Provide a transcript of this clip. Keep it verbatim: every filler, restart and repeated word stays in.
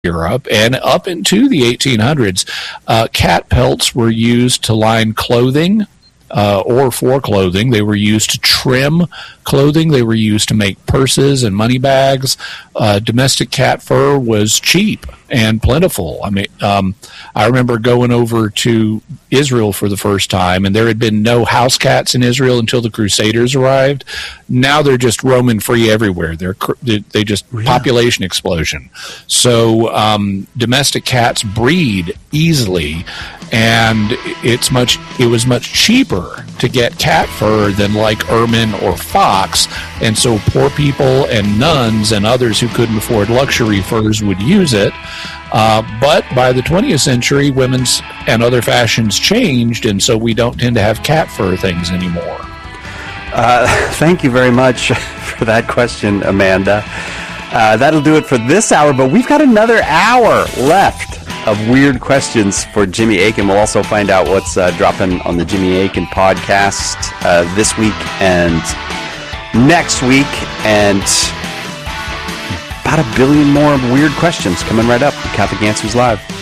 Europe and up into the eighteen hundreds, uh, cat pelts were used to line clothing uh, or for clothing. They were used to trim clothing. They were used to make purses and money bags. Uh, domestic cat fur was cheap and plentiful. I mean, um, I remember going over to Israel for the first time, and there had been no house cats in Israel until the Crusaders arrived. Now they're just roaming free everywhere. They're they just yeah. population explosion. So um, domestic cats breed easily, and it's much it was much cheaper to get cat fur than like ermine or fox, and so poor people and nuns and others who couldn't afford luxury furs would use it. Uh, but by the twentieth century, women's and other fashions changed, and so we don't tend to have cat fur things anymore. Uh, thank you very much for that question, Amanda. Uh, that'll do it for this hour, but we've got another hour left of weird questions for Jimmy Akin. We'll also find out what's uh, dropping on the Jimmy Akin podcast uh, this week and next week, and about a billion more weird questions coming right up. Catholic Answers Live.